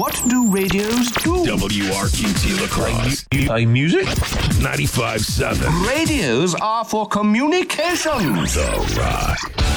What do radios do? WRQT La Crosse. Play music? 95.7. Radios are for communications. The Rock.